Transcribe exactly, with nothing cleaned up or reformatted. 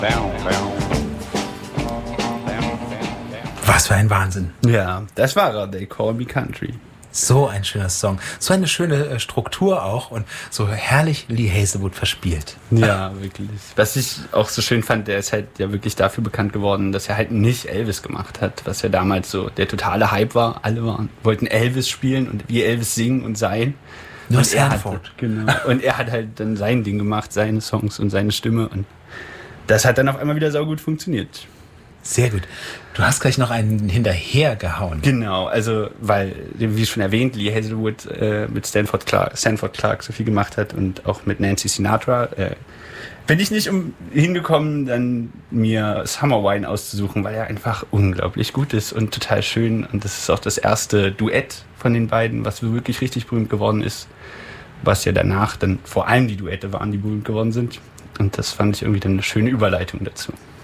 Was für ein Wahnsinn. Ja, das war er, They Call Me Country. So ein schöner Song. So eine schöne äh, Struktur auch und so herrlich Lee Hazelwood verspielt. Ja, wirklich. Was ich auch so schön fand, der ist halt ja wirklich dafür bekannt geworden, dass er halt nicht Elvis gemacht hat, was ja damals so der totale Hype war. Alle waren, wollten Elvis spielen und wie Elvis singen und sein. Nur und er Sanford. Hat, genau. Und er hat halt dann sein Ding gemacht, seine Songs und seine Stimme und das hat dann auf einmal wieder saugut funktioniert. Sehr gut. Du hast gleich noch einen hinterher gehauen. Genau, also weil, wie schon erwähnt, Lee Hazelwood äh, mit Stanford Clark, Stanford Clark so viel gemacht hat und auch mit Nancy Sinatra, äh, bin ich nicht um, hingekommen, dann mir Summer Wine auszusuchen, weil er einfach unglaublich gut ist und total schön. Und das ist auch das erste Duett von den beiden, was wirklich richtig berühmt geworden ist, was ja danach dann vor allem die Duette waren, die berühmt geworden sind. Und das fand ich irgendwie dann eine schöne Überleitung dazu.